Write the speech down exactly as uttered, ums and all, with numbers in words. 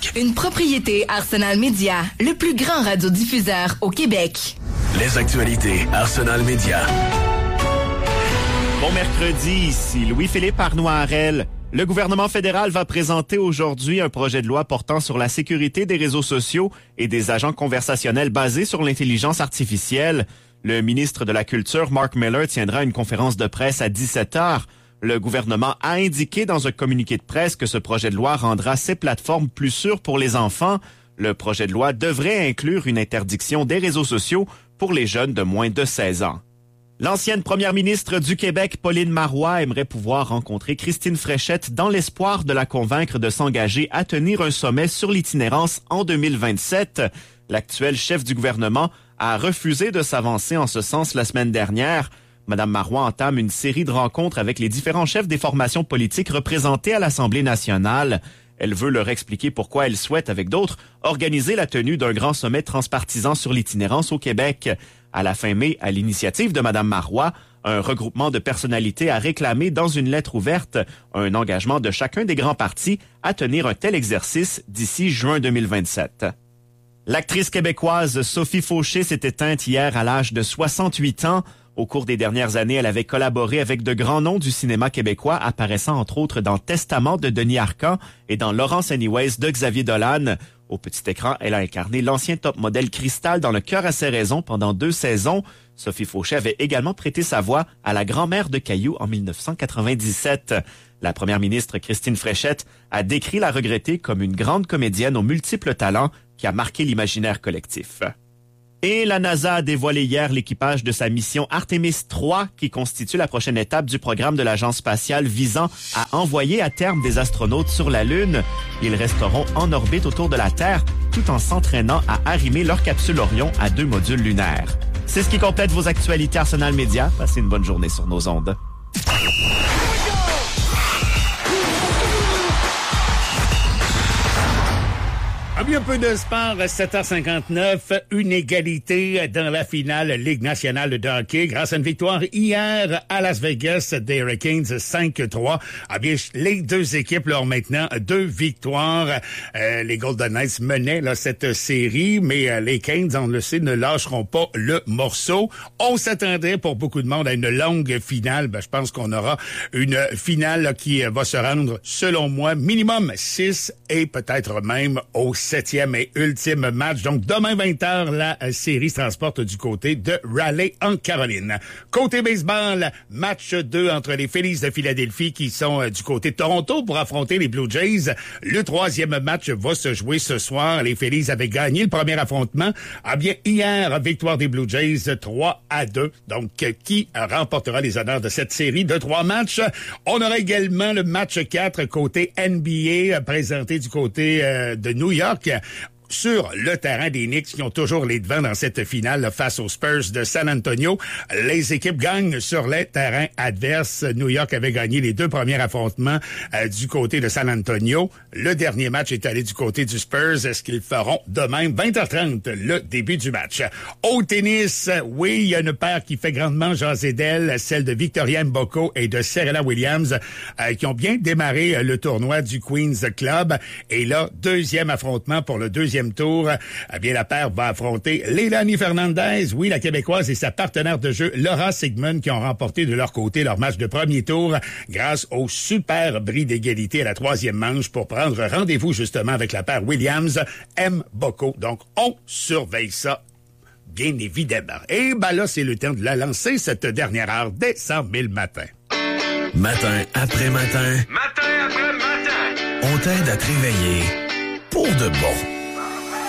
Québec. Une propriété Arsenal Média, le plus grand radiodiffuseur au Québec. Les actualités Arsenal Média. Bon mercredi, ici Louis-Philippe Arnoirel. Le gouvernement fédéral va présenter aujourd'hui un projet de loi portant sur la sécurité des réseaux sociaux et des agents conversationnels basés sur l'intelligence artificielle. Le ministre de la Culture, Mark Miller, tiendra une conférence de presse à dix-sept heures. Le gouvernement a indiqué dans un communiqué de presse que ce projet de loi rendra ces plateformes plus sûres pour les enfants. Le projet de loi devrait inclure une interdiction des réseaux sociaux pour les jeunes de moins de seize ans. L'ancienne première ministre du Québec, Pauline Marois, aimerait pouvoir rencontrer Christine Fréchette dans l'espoir de la convaincre de s'engager à tenir un sommet sur l'itinérance en deux mille vingt-sept. L'actuel chef du gouvernement a refusé de s'avancer en ce sens la semaine dernière. Madame Marois entame une série de rencontres avec les différents chefs des formations politiques représentées à l'Assemblée nationale. Elle veut leur expliquer pourquoi elle souhaite, avec d'autres, organiser la tenue d'un grand sommet transpartisan sur l'itinérance au Québec. À la fin mai, à l'initiative de Madame Marois, un regroupement de personnalités a réclamé dans une lettre ouverte un engagement de chacun des grands partis à tenir un tel exercice d'ici juin deux mille vingt-sept. L'actrice québécoise Sophie Fauché s'est éteinte hier à l'âge de soixante-huit ans. Au cours des dernières années, elle avait collaboré avec de grands noms du cinéma québécois, apparaissant entre autres dans Testament de Denis Arcand et dans Laurence Anyways de Xavier Dolan. Au petit écran, elle a incarné l'ancien top modèle Cristal dans Le cœur à ses raisons pendant deux saisons. Sophie Fauché avait également prêté sa voix à la grand-mère de Caillou en dix-neuf cent quatre-vingt-dix-sept. La première ministre Christine Fréchette a décrit la regretter comme une grande comédienne aux multiples talents qui a marqué l'imaginaire collectif. Et la NASA a dévoilé hier l'équipage de sa mission Artemis trois qui constitue la prochaine étape du programme de l'agence spatiale visant à envoyer à terme des astronautes sur la Lune. Ils resteront en orbite autour de la Terre tout en s'entraînant à arrimer leur capsule Orion à deux modules lunaires. C'est ce qui complète vos actualités Arsenal Média. Passez une bonne journée sur nos ondes. Un peu de sport, sept heures cinquante-neuf, une égalité dans la finale Ligue nationale de hockey grâce à une victoire hier à Las Vegas des Hurricanes cinq trois. Ah bien, les deux équipes là, ont maintenant deux victoires. Euh, les Golden Knights menaient là, cette série, mais euh, les Canes, on le sait, ne lâcheront pas le morceau. On s'attendait pour beaucoup de monde à une longue finale. Ben, je pense qu'on aura une finale là, qui va se rendre, selon moi, minimum six et peut-être même au septième et ultime match. Donc, demain vingt heures, la série se transporte du côté de Raleigh, en Caroline. Côté baseball, match deux entre les Phillies de Philadelphie qui sont du côté de Toronto pour affronter les Blue Jays. Le troisième match va se jouer ce soir. Les Phillies avaient gagné le premier affrontement. Ah bien, hier, victoire des Blue Jays trois à deux. Donc, qui remportera les honneurs de cette série de trois matchs? On aura également le match quatre côté N B A présenté du côté euh, de New York. Sur le terrain des Knicks qui ont toujours les devants dans cette finale face aux Spurs de San Antonio. Les équipes gagnent sur les terrains adverses. New York avait gagné les deux premiers affrontements euh, du côté de San Antonio. Le dernier match est allé du côté du Spurs. Est-ce qu'ils feront de même? vingt heures trente, le début du match. Au tennis, oui, il y a une paire qui fait grandement jaser d'elle, celle de Victoria Mboko et de Serena Williams, euh, qui ont bien démarré euh, le tournoi du Queen's Club. Et là, deuxième affrontement pour le deuxième tour, eh bien, la paire va affronter Leilani Fernandez, oui, la Québécoise, et sa partenaire de jeu, Laura Sigmund, qui ont remporté de leur côté leur match de premier tour grâce au super bris d'égalité à la troisième manche pour prendre rendez-vous justement avec la paire Williams-Mboko. Donc, on surveille ça, bien évidemment. Et ben là, c'est le temps de la lancer, cette dernière heure, dès cent mille matins. Matin après matin. Matin après matin. On t'aide à te réveiller pour de bon.